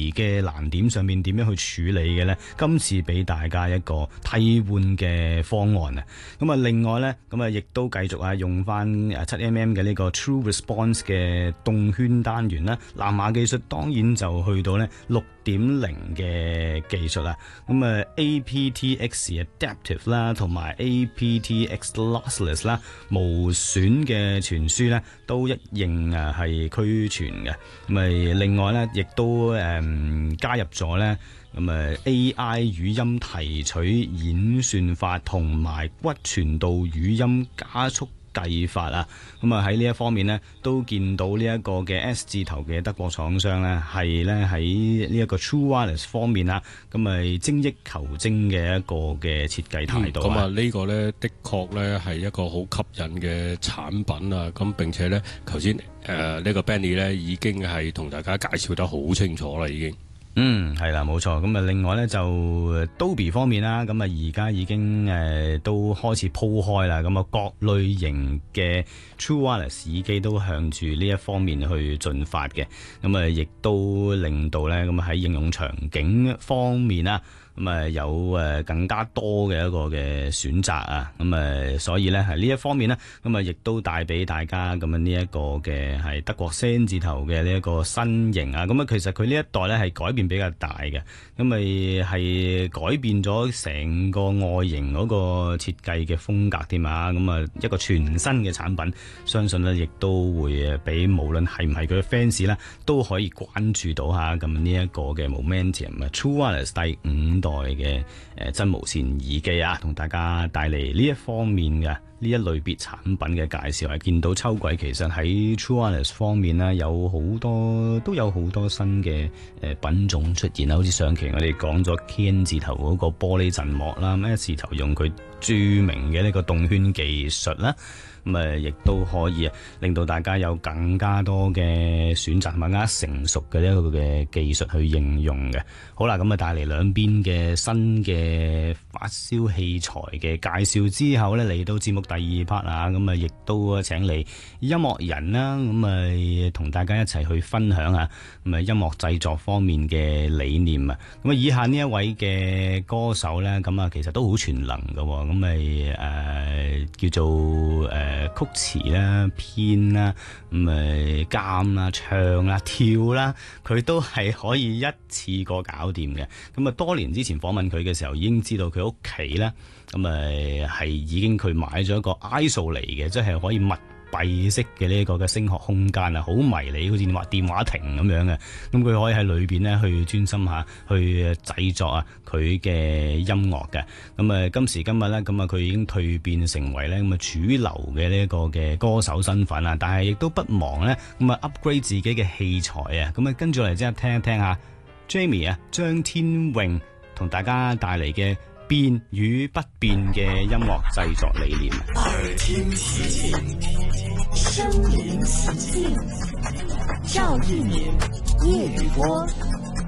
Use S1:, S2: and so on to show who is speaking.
S1: 嘅難點上面點樣去處理嘅呢？今次俾大家一個替換嘅方案啊！咁啊，另外呢，咁啊亦都繼續用翻7mm 嘅呢個 True Response 嘅動圈單元啦。藍牙技術當然就去到呢6.0嘅技術啦。咁啊 aptX Adaptive 啦，同埋 aptX Lossless 啦，無損嘅傳輸呢都一應係俱全嘅。咁啊，另外呢，亦都加入咗呢。咁AI 語音提取演算法同埋骨傳導語音加速計法啊，咁啊喺呢一方面呢，都見到呢一個嘅 S 字頭嘅德國廠商呢，係呢喺呢一個 True Wireless 方面啦，咁咪精益求精嘅一個嘅設計態度。
S2: 咁呢個呢，的確呢係一個好吸引嘅產品啊！咁並且呢，頭先呢個 Benny 呢已經係同大家介紹得好清楚啦，已經。
S1: 係啦，冇錯。咁啊，另外咧就 Dolby 方面啦，咁啊而家已經都開始鋪開啦。咁啊，各類型嘅 True Wireless 耳機都向住呢一方面去進發嘅。咁啊，亦都令到咧咁喺應用場景方面啦，咁啊有更加多嘅一個嘅選擇啊。咁啊，所以咧係呢一方面咧，咁啊亦都帶俾大家咁啊呢一個嘅係德國 C 字頭嘅呢一個新型啊。咁啊，其實佢呢一代咧係改變比較大嘅，咁咪係改變咗成個外形嗰個設計嘅風格添啊！咁啊，一個全新嘅產品，相信咧亦都會俾無論係唔係佢嘅 fans 咧，都可以關注到下咁呢一個嘅 Momentum True Wireless 第5代嘅真無線耳機啊，同大家帶嚟呢一方面嘅呢一類別產品嘅介紹。係見到秋季其實喺 True Wireless 方面咧都有好多新嘅品種出現啦，好似上期我哋講咗 K 字頭嗰個玻璃陣幕啦，S 字頭用佢著名嘅呢個動圈技術啦，咁亦都可以令到大家有更加多嘅選擇，更加成熟嘅一個嘅技術去應用嘅。好啦，咁啊帶嚟兩邊嘅新嘅發燒器材嘅介紹之後呢，嚟到節目第2 part 啊，咁啊亦都請嚟音樂人啦，咁啊同大家一齊去分享下咁啊音樂製作方面嘅理念啊。咁啊以下呢一位嘅歌手呢，咁啊其實都好全能㗎，咁咪叫做曲詞啦、編啦、咁監啦、唱啦、跳啦，佢都係可以一次過搞掂嘅。咁啊多年之前訪問佢嘅時候，已經知道佢屋企咧，咁係已經佢買咗一個 ISO 嚟嘅，即係可以密閉式嘅呢個嘅聲學空間啊，好迷你，好似電話亭咁樣嘅。咁佢可以喺裏邊咧去專心下去製作啊佢嘅音樂嘅。咁今時今日咧，咁佢已經蛻變成為咧咁主流嘅呢個嘅歌手身份啊，但係亦都不忘咧咁upgrade 自己嘅器材啊。咁跟住嚟即係聽一聽下 Jamie 張天穎同大家帶嚟嘅變與不變嘅音樂製作理念。
S3: 耳聽奇聲臨其境，趙一鳴、葉宇波